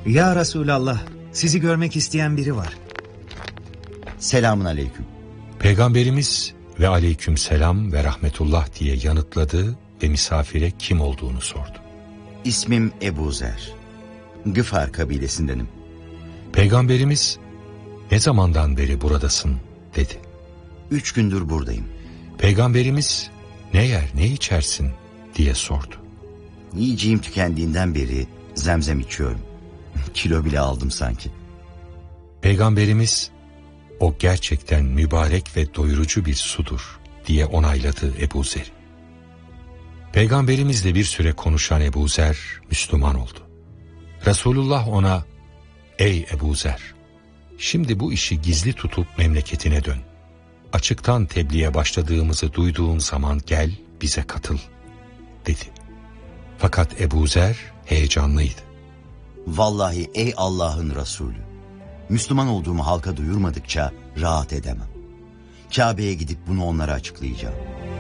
Ya Resulallah, sizi görmek isteyen biri var. Selamun aleyküm. Peygamberimiz ve aleykümselam ve rahmetullah diye yanıtladı ve misafire kim olduğunu sordu. İsmim Ebu Zer. Gıfar kabilesindenim. Peygamberimiz ne zamandan beri buradasın dedi. 3 gündür buradayım. Peygamberimiz ne yer ne içersin diye sordu. Yiyeceğim tükendiğinden beri zemzem içiyorum. Kilo bile aldım sanki. Peygamberimiz o gerçekten mübarek ve doyurucu bir sudur diye onayladı Ebu Zer. Peygamberimizle bir süre konuşan Ebu Zer Müslüman oldu. Resulullah ona "Ey Ebu Zer, şimdi bu işi gizli tutup memleketine dön. Açıktan tebliğe başladığımızı duyduğun zaman gel bize katıl" dedi. Fakat Ebu Zer heyecanlıydı. Vallahi ey Allah'ın Resulü, Müslüman olduğumu halka duyurmadıkça rahat edemem. Kabe'ye gidip bunu onlara açıklayacağım.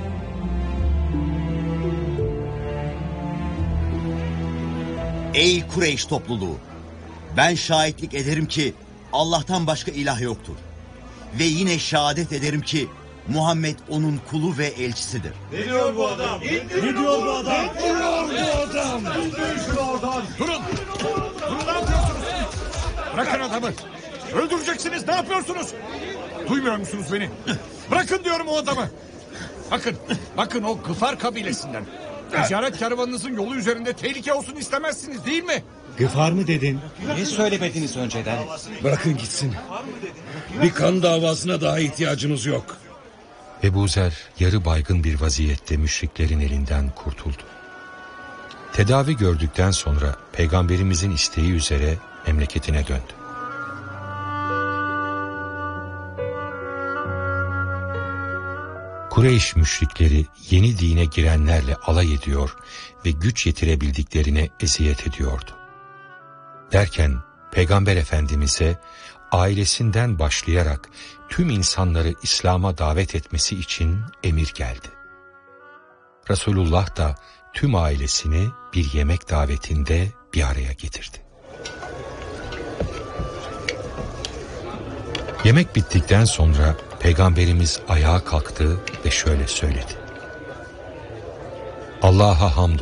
Ey Kureyş topluluğu! Ben şahitlik ederim ki Allah'tan başka ilah yoktur. Ve yine şehadet ederim ki Muhammed onun kulu ve elçisidir. Ne diyor bu adam? Ne diyor bu adam? Ne diyor bu adam? Şunu oradan. Durun! Durun, ne yapıyorsunuz? Bırakın adamı! Öldüreceksiniz, ne yapıyorsunuz? Duymuyor musunuz beni? Bırakın diyorum o adamı! Bakın o Gıfar kabilesinden. Ticaret kervanınızın yolu üzerinde tehlike olsun istemezsiniz değil mi? Gıfar mı dedin? Ne söylemediniz önceden? Bırakın gitsin. Bir kan davasına daha ihtiyacımız yok. Ebu Zer yarı baygın bir vaziyette müşriklerin elinden kurtuldu. Tedavi gördükten sonra Peygamberimizin isteği üzere memleketine döndü. Kureyş müşrikleri yeni dine girenlerle alay ediyor ve güç yetirebildiklerine eziyet ediyordu. Derken Peygamber Efendimiz'e ailesinden başlayarak tüm insanları İslam'a davet etmesi için emir geldi. Resulullah da tüm ailesini bir yemek davetinde bir araya getirdi. Yemek bittikten sonra Peygamberimiz ayağa kalktı ve şöyle söyledi: Allah'a hamd